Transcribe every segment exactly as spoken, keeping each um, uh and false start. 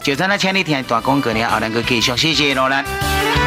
就咱那请你听大广告了，后能够继续，谢谢罗兰。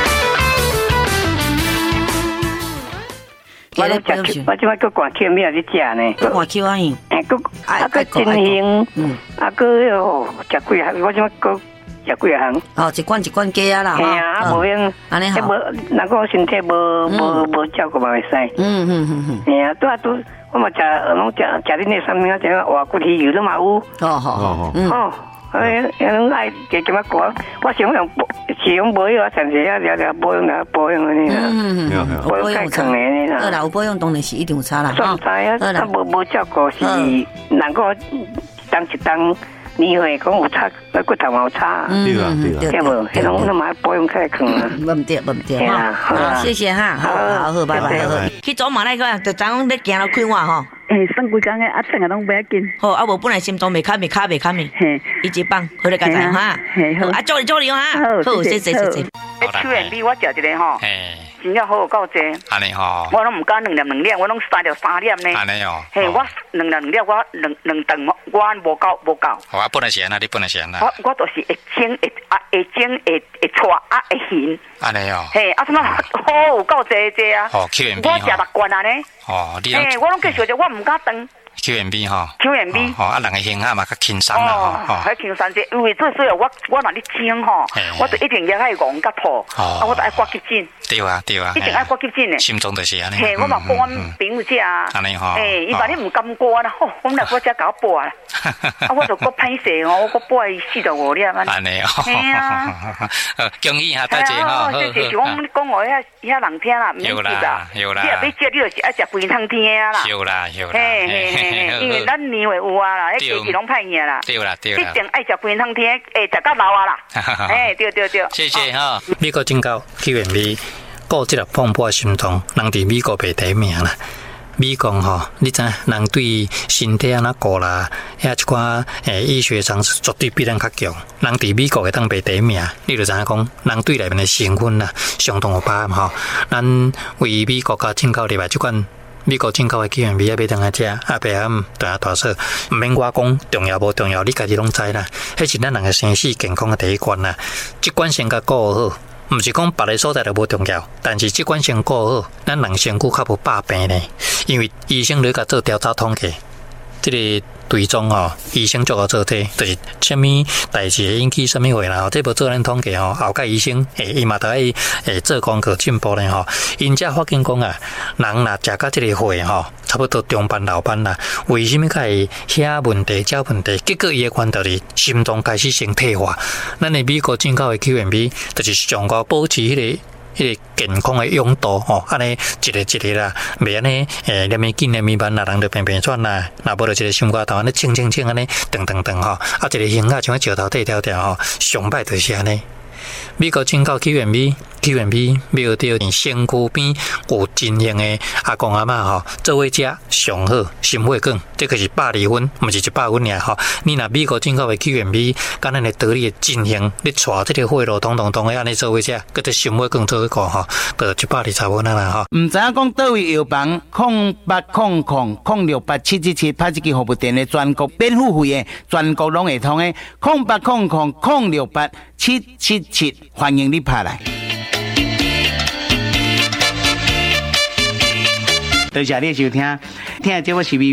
我拢食，我即摆搁挂口面咧食呢。 挂口啊样？ 哎，搁啊搁真香，嗯，啊搁哟食几项，我即摆搁食几项。 哦，一罐一罐加啊啦。 嘿啊，啊无用， 安尼好。 无，若果身体无无无照顾嘛会使。 嗯嗯嗯嗯。 嘿啊，拄啊拄，我嘛食，拢食食恁那产品啊，食活骨鱼油都嘛有。 哦好好。嗯。 哦。哎，人爱加加么讲，我想用是用保养，暂时啊，了了保养了保养安尼啦。 嗯嗯嗯， 保养太坑的呢啦。 好啦，有保养当然是一定有差啦。 算知啊，啊无无照顾是，能够当一当年岁讲有差，那骨头嘛有差。 对啊对啊， 对无？迄种那么保养太坑啊。 唔对唔对哈，好，谢谢哈，好好好，拜拜。去走马那个，就昨昏咧行到开话吼。 嘿，算几工诶，啊，剩啊拢不要紧。 好，啊无本来心脏未卡未卡未卡咪，嘿，一直放，好咧，家仔哈。嘿，好，啊，祝你祝你哈。好，谢谢谢谢。 秋元比我食一个吼，真正好够济。 安尼吼， 我拢唔敢两粒两粒，我拢三粒三粒呢。 安尼哦。 嘿，我两粒两粒，我两两顿我无够无够。 我本来是安那，你本来是安那。 我我就是会整会啊会整会会错啊会咸。 安尼哦。 嘿，啊什么好有够济济啊。 哦 ，Q M B 我食六罐啊呢。 哦，你嘿，我拢继续食，我唔敢动。 Q M B 吼 ，Q M B， 哦，啊，人个型啊嘛较轻松啦吼， 较轻松些，因为最主要我我若咧整吼，我就一定要爱戆甲吐，啊，我就爱刮急诊。 对啊对啊， 一定爱刮急诊诶。 心中就是安尼。 嘿，我嘛帮阮朋友食啊。 安尼吼。 嘿，伊话你唔甘刮啦，吼，我们来我只搞拨啦，啊，我就搁歹势哦，我搁拨伊四十五粒安尼。 安尼哦。 嘿啊。 恭喜哈大姐吼。 谢谢，是讲讲我遐遐人听啦，唔免急啦。 有啦。 你若要食，你就是爱食肥汤天啊啦。 有啦有啦。 嘿嘿嘿，因为咱年岁有啊啦，迄机器拢歹赢啦。 对啦对啦。 一定爱食肥汤天，会食到老啊啦。哎，对对对。 谢谢哈。美国警告 Q M B。顾即个phong波心脏，人伫美国排第一名啦。美国吼，你知人对身体安那顾啦，遐一寡诶医学常识绝对比咱较强。人伫美国会当排第一名，你就知影讲，人对内面的成分啦，相当有把握吼。咱为美国家进口入来即款美国进口的 Q M B 啊，要当来食，啊，白暗大下大说，毋免我讲重要无重要，你家己拢知啦。迄是咱人嘅生死健康嘅第一关啦，即关先甲顾好。毋是讲别个所在就无重要，但是即款先顾好，咱人身躯较无百病呢。因为医生咧甲做调查统计，即、这个追踪吼，医生做个做这，就是什么代志会引起什么话啦。这无做咱统计吼，后盖医生诶，伊嘛得爱诶做功课进步咧吼。因才发现讲啊，人若食到即个货吼，差不多中班老班啦，为什么会遐问题、这问题？结果伊诶源就是心脏开始先退化。咱诶美国进口诶 Q M B 就是上高保持迄、那个。迄个健康的用度吼，安尼一个一个啦，袂安尼诶，连咪紧连咪慢啦，人就平平转啦，若无就一个心肝头安尼清清清安尼，等等等吼，啊一个形啊像石头底条条吼，上歹就是安尼。美国进口 Q M B，Q M B 买到你身躯边有真型的阿公阿嬷吼，做伙食上好，心血管，这个是百二分，毋是一百分尔吼。你若美国进口的 Q M B， 敢咱的道理的真型，你带这个血路通通通的安尼做伙食，佮这心血管做伙顾吼，就一百二十分啦吼。 毋知影讲倒位药房空八空空空六八七七七，拍一支服务电的全国免付费的，全国拢会通的，空八空空空六八七七七，欢迎你拍来。多谢你收听，听这我是